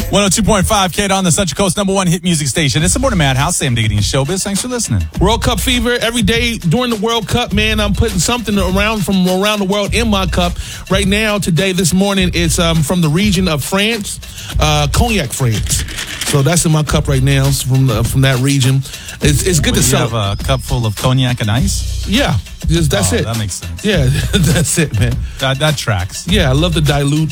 102.5 Kate on the Central Coast #1 hit music station. It's the Morning Madhouse. Sam Diggity and Showbiz. Thanks for listening. World Cup fever every day during the World Cup, man. I'm putting something from around the world in my cup. Right now, today, this morning, it's from the region of France, Cognac, France. So that's in my cup right now. It's from that region. It's good to sell. You have a cup full of cognac and ice? Yeah. That's it. That makes sense. Yeah, that's it, man. That tracks. Yeah, I love to dilute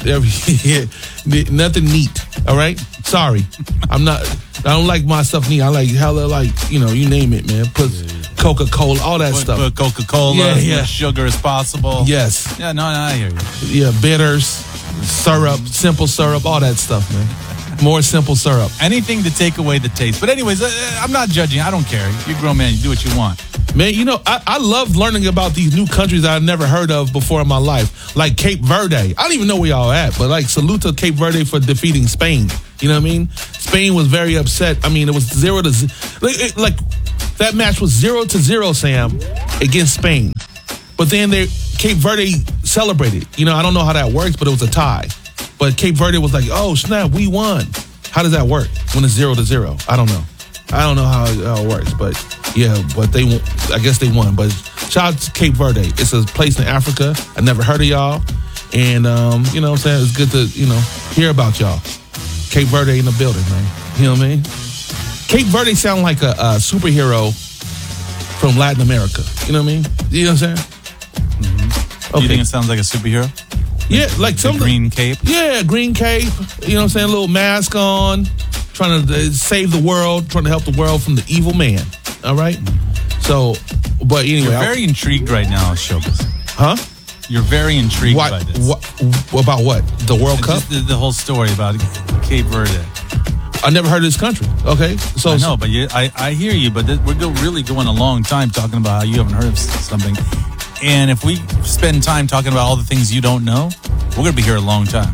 nothing neat. All right? Sorry. I don't like my stuff neat. I like you name it, man. Put Coca-Cola, all that stuff. Put Coca-Cola, as much sugar as possible. Yes. Yeah, no, I hear you. Yeah, bitters, syrup, simple syrup, all that stuff, man. More simple syrup. Anything to take away the taste. But anyways, I'm not judging. I don't care. You're a grown man. You do what you want. Man, I love learning about these new countries I've never heard of before in my life. Like Cape Verde. I don't even know where y'all at, but salute to Cape Verde for defeating Spain. You know what I mean? Spain was very upset. I mean, it was 0-0. That match was 0-0, Sam, against Spain. But then Cape Verde celebrated. I don't know how that works, but it was a tie. But Cape Verde was like, oh, snap, we won. How does that work when it's 0-0? I don't know. I don't know how it works, but yeah, but I guess they won. But shout out to Cape Verde. It's a place in Africa. I never heard of y'all. And, you know what I'm saying? It's good to, hear about y'all. Cape Verde in the building, man. You know what I mean? Cape Verde sound like a superhero from Latin America. You know what I mean? You know what I'm saying? Mm-hmm. Okay. You think it sounds like a superhero? Yeah, like some green cape. Yeah, green cape. You know what I'm saying? A little mask on, trying to save the world, trying to help the world from the evil man. All right. So, but anyway, you're very intrigued right now, Showbiz. Huh? You're very intrigued by this. About what? The World Cup? The whole story about Cape Verde. I never heard of this country. Okay, so I know, but I hear you. But we're really going a long time talking about how you haven't heard of something. And if we spend time talking about all the things you don't know, we're going to be here a long time.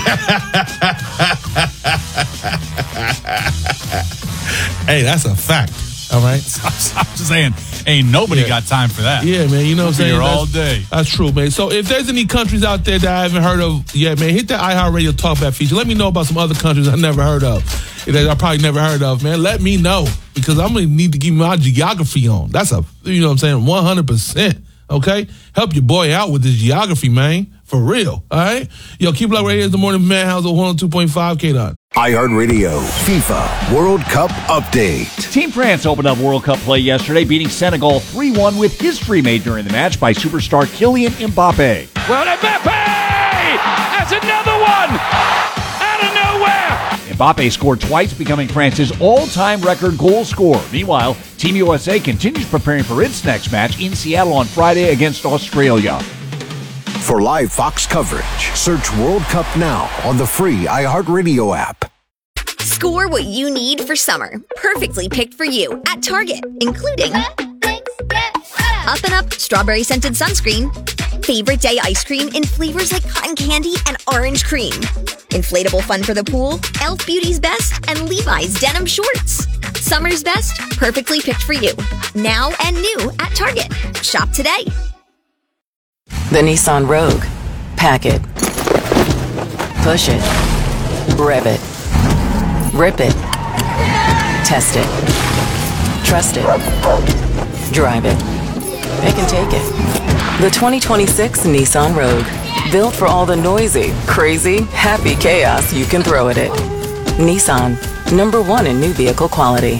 Hey, that's a fact. All right? I'm just saying, ain't nobody got time for that. Yeah, man, you know what I'm saying? Here all day. That's true, man. So if there's any countries out there that I haven't heard of yet, man, hit that iHeartRadio Talkback feature. Let me know about some other countries I never heard of. That I probably never heard of, man. Let me know, because I'm going to need to give my geography on. That's you know what I'm saying, 100%. Okay? Help your boy out with this geography, man. For real. All right? Yo, keep it locked right here. It's the Morning Madhouse at 102.5 K-Dot. iHeartRadio FIFA World Cup Update. Team France opened up World Cup play yesterday, beating Senegal 3-1 with history made during the match by superstar Kylian Mbappe. Well, Mbappe has another one out of nowhere. Mbappe scored twice, becoming France's all-time record goal scorer. Meanwhile, Team USA continues preparing for its next match in Seattle on Friday against Australia. For live Fox coverage, search World Cup now on the free iHeartRadio app. Score what you need for summer. Perfectly picked for you at Target, including Up and Up strawberry scented sunscreen, favorite day ice cream in flavors like cotton candy and orange cream, inflatable fun for the pool, Elf Beauty's Best, and Levi's denim shorts. Summer's best, perfectly picked for you. Now and new at Target. Shop today. The Nissan Rogue. Pack it. Push it. Rev it. Rip it. Test it. Trust it. Drive it. It can take it. The 2026 Nissan Rogue. Built for all the noisy, crazy, happy chaos you can throw at it. Nissan. #1 in new vehicle quality.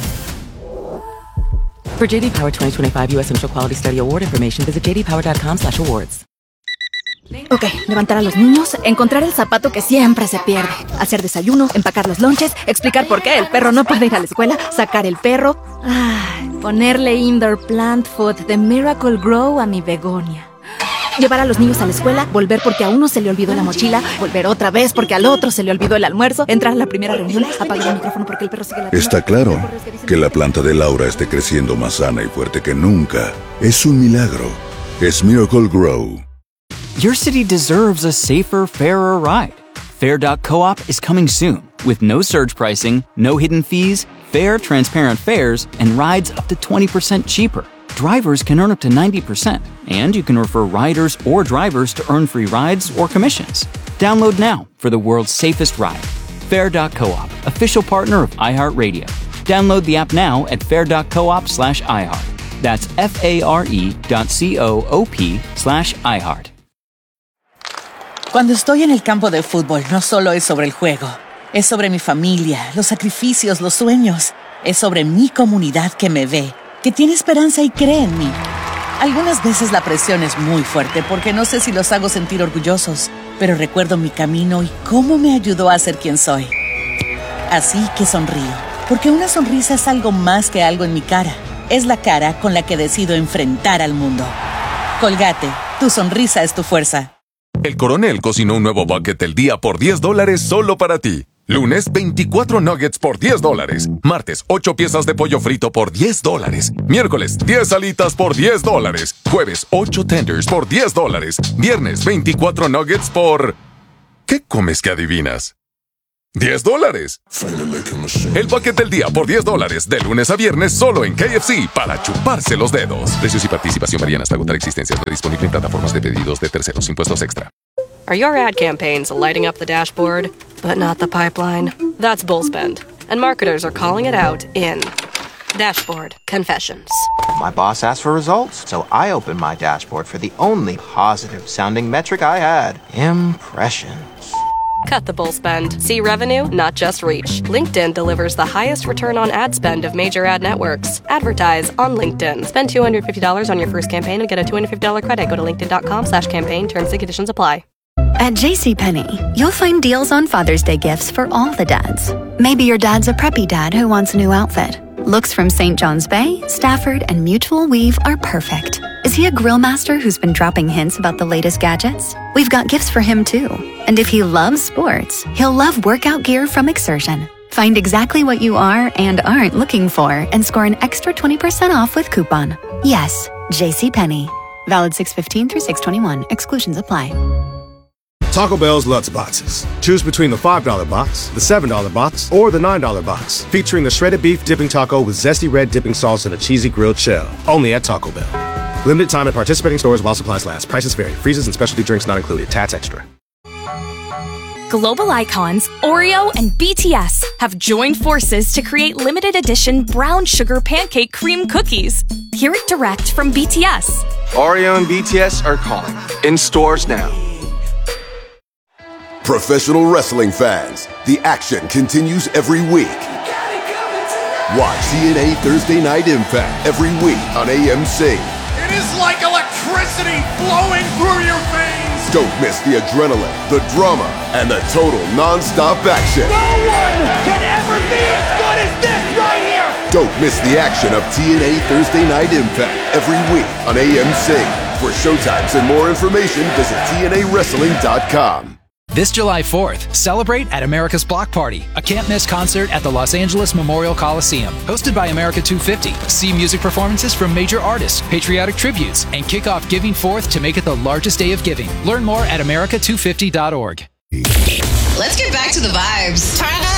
For JD Power 2025 U.S. Initial Quality Study Award information, visit jdpower.com/awards. Ok, levantar a los niños, encontrar el zapato que siempre se pierde, hacer desayuno, empacar los lonches, explicar por qué el perro no puede ir a la escuela, sacar el perro, ponerle indoor plant food de Miracle Grow a mi begonia. Llevar a los niños a la escuela, volver porque a uno se le olvidó la mochila, volver otra vez porque al otro se le olvidó el almuerzo, entrar a la primera reunión, apagar el micrófono porque el perro sigue ladrando. Está claro que la planta de Laura esté creciendo más sana y fuerte que nunca. Es un milagro. Es Miracle Grow. Your city deserves a safer, fairer ride. Fair.coop is coming soon with no surge pricing, no hidden fees, fair, transparent fares, and rides up to 20% cheaper. Drivers can earn up to 90%, and you can refer riders or drivers to earn free rides or commissions. Download now for the world's safest ride. Fair.coop, official partner of iHeartRadio. Download the app now at fair.coop/iHeart. That's FARE.coop/iHeart. Cuando estoy en el campo de fútbol, no solo es sobre el juego. Es sobre mi familia, los sacrificios, los sueños. Es sobre mi comunidad que me ve, que tiene esperanza y cree en mí. Algunas veces la presión es muy fuerte porque no sé si los hago sentir orgullosos, pero recuerdo mi camino y cómo me ayudó a ser quien soy. Así que sonrío, porque una sonrisa es algo más que algo en mi cara. Es la cara con la que decido enfrentar al mundo. Colgate, tu sonrisa es tu fuerza. El Coronel cocinó un nuevo bucket del día por $10 solo para ti. Lunes, 24 nuggets por $10. Martes, 8 piezas de pollo frito por $10. Miércoles, 10 alitas por $10. Jueves, 8 tenders por $10. Viernes, 24 nuggets por... ¿Qué comes que adivinas? $10. El bucket del día por $10. De lunes a viernes solo en KFC para chuparse los dedos. Precios y participación varían hasta agotar existencias. Disponible en plataformas de pedidos de terceros. Impuestos extra. Are your ad campaigns lighting up the dashboard, but not the pipeline? That's Bullspend, and marketers are calling it out in Dashboard Confessions. My boss asked for results, so I opened my dashboard for the only positive-sounding metric I had, impressions. Cut the bull spend. See revenue, not just reach. LinkedIn delivers the highest return on ad spend of major ad networks. Advertise on LinkedIn. Spend $250 on your first campaign and get a $250 credit. Go to linkedin.com/campaign. Terms and conditions apply. At JCPenney, you'll find deals on Father's Day gifts for all the dads. Maybe your dad's a preppy dad who wants a new outfit. Looks from St. John's Bay, Stafford, and Mutual Weave are perfect. Is he a grill master who's been dropping hints about the latest gadgets? We've got gifts for him too. And if he loves sports, he'll love workout gear from Exertion. Find exactly what you are and aren't looking for and score an extra 20% off with coupon. Yes, JCPenney. Valid 6/15 through 6/21. Exclusions apply. Taco Bell's Lutz Boxes. Choose between the $5 box, the $7 box, or the $9 box. Featuring the shredded beef dipping taco with zesty red dipping sauce and a cheesy grilled shell. Only at Taco Bell. Limited time at participating stores while supplies last. Prices vary. Freezes and specialty drinks not included. Tax extra. Global icons Oreo and BTS have joined forces to create limited edition brown sugar pancake cream cookies. Hear it direct from BTS. Oreo and BTS are calling. In stores now. Professional wrestling fans, the action continues every week. Watch TNA Thursday Night Impact every week on AMC. It is like electricity flowing through your veins. Don't miss the adrenaline, the drama, and the total non-stop action. No one can ever be as good as this right here. Don't miss the action of TNA Thursday Night Impact every week on AMC. For showtimes and more information, visit TNAWrestling.com. This July 4th, celebrate at America's Block Party, a can't-miss concert at the Los Angeles Memorial Coliseum. Hosted by America 250. See music performances from major artists, patriotic tributes, and kick off Giving Forth to make it the largest day of giving. Learn more at america250.org. Let's get back to the vibes. Turn it up.